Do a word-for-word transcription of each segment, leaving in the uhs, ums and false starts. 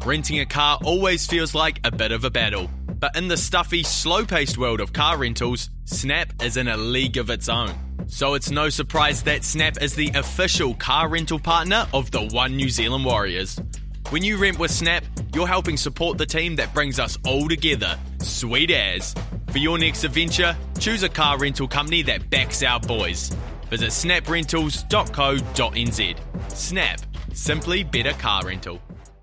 renting a car always feels like a bit of a battle. But in the stuffy, slow-paced world of car rentals, Snap is in a league of its own. So it's no surprise that Snap is the official car rental partner of the One New Zealand Warriors. When you rent with Snap, you're helping support the team that brings us all together. Sweet as. For your next adventure, choose a car rental company that backs our boys. Visit snap rentals dot co dot n z. Snap. Simply better car rental.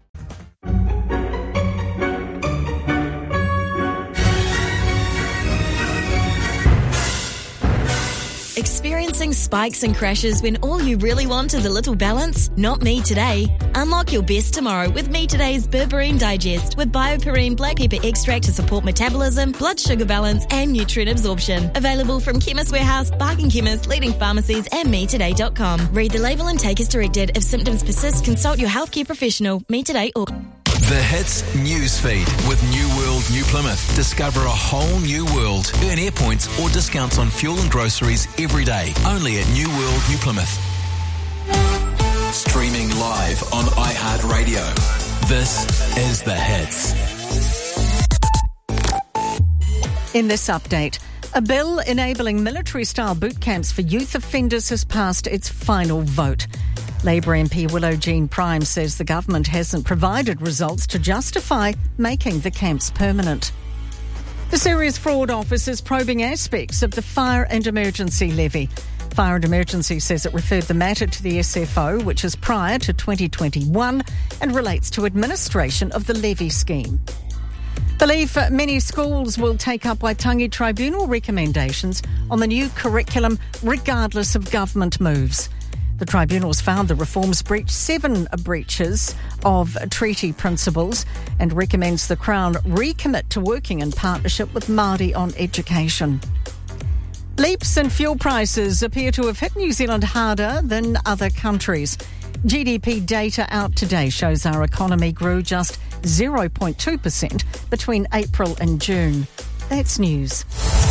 Experiencing spikes and crashes when all you really want is a little balance? Not me today. Unlock your best tomorrow with Me Today's Berberine Digest with Bioperine black pepper extract to support metabolism, blood sugar balance and nutrient absorption. Available from Chemist Warehouse, Bargain Chemist, leading pharmacies and me today dot com. Read the label and take as directed. If symptoms persist, consult your healthcare professional. Me Today or... The Hits Newsfeed with New World New Plymouth. Discover a whole new world. Earn air points or discounts on fuel and groceries every day. Only at New World New Plymouth. Streaming live on iHeartRadio. This is The Hits. In this update, a bill enabling military-style boot camps for youth offenders has passed its final vote. Labour M P Willow Jean Prime says the government hasn't provided results to justify making the camps permanent. The Serious Fraud Office is probing aspects of the Fire and Emergency Levy. Fire and Emergency says it referred the matter to the S F O, which is prior to twenty twenty-one and relates to administration of the levy scheme. Believe many schools will take up Waitangi Tribunal recommendations on the new curriculum regardless of government moves. The tribunals found the reforms breached seven breaches of treaty principles and recommends the Crown recommit to working in partnership with Māori on education. Leaps in fuel prices appear to have hit New Zealand harder than other countries. G D P data out today shows our economy grew just zero point two percent between April and June. That's news.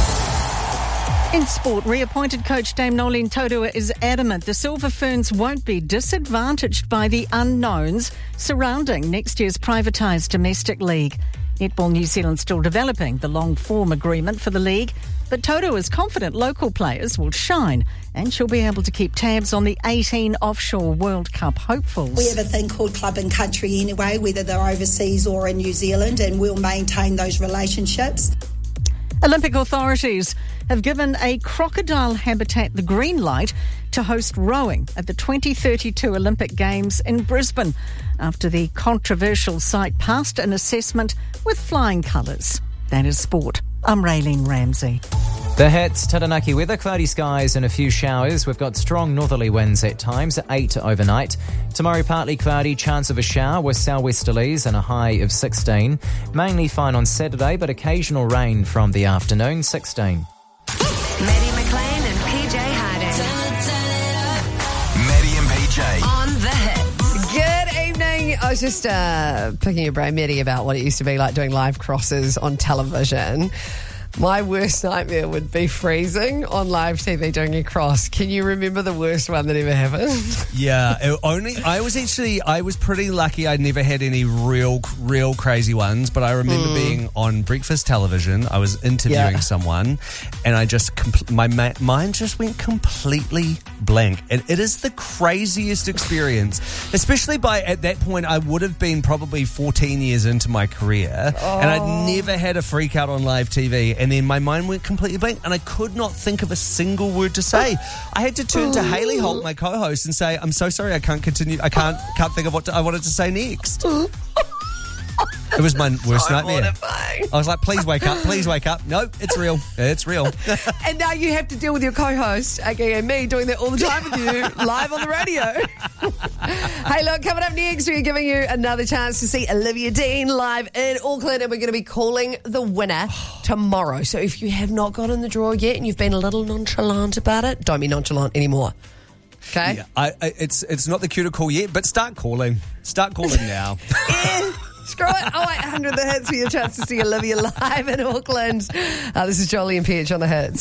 In sport, reappointed coach Dame Nolene Taurua is adamant the Silver Ferns won't be disadvantaged by the unknowns surrounding next year's privatised domestic league. Netball New Zealand still developing the long-form agreement for the league, but Taurua is confident local players will shine and she'll be able to keep tabs on the eighteen offshore World Cup hopefuls. We have a thing called club and country anyway, whether they're overseas or in New Zealand, and we'll maintain those relationships. Olympic authorities have given a crocodile habitat the green light to host rowing at the twenty thirty-two Olympic Games in Brisbane after the controversial site passed an assessment with flying colours. That is sport. I'm Raylene Ramsey. The Hits, Taranaki weather, cloudy skies and a few showers. We've got strong northerly winds at times, at eight overnight. Tomorrow partly cloudy, chance of a shower with southwesterlies and a high of sixteen. Mainly fine on Saturday, but occasional rain from the afternoon, sixteen. Maddie McLean and P J Harding. Maddie and P J. On The Hits. Good evening. I was just uh, picking your brain, Maddie, about what it used to be like doing live crosses on television. My worst nightmare would be freezing on live T V doing a cross. Can you remember the worst one that ever happened? Yeah, it only I was actually I was pretty lucky. I'd never had any real, real crazy ones. But I remember mm. being on breakfast television. I was interviewing yeah. someone, and I just compl- my ma- mind just went completely blank. And it is the craziest experience, especially by at that point I would have been probably fourteen years into my career, oh. and I'd never had a freak out on live T V. And then my mind went completely blank and I could not think of a single word to say. I had to turn to Hayley Holt, my co-host, and say, I'm so sorry, I can't continue. I can't can't think of what to, I wanted to say next. It was my worst so nightmare. Mortifying. I was like, please wake up, please wake up. No, it's real. It's real. And now you have to deal with your co-host, aka me, doing that all the time with you, live on the radio. Hey, look, coming up next, we're giving you another chance to see Olivia Dean live in Auckland, and we're going to be calling the winner tomorrow. So if you have not got in the draw yet and you've been a little nonchalant about it, don't be nonchalant anymore. Okay? Yeah, I, I, it's, it's not the cue to call yet, but start calling. Start calling now. Yeah. Screw it. Oh, eight hundred The Hits for your chance to see Olivia live in Auckland. Uh, this is Jolie and Peach on The Hits.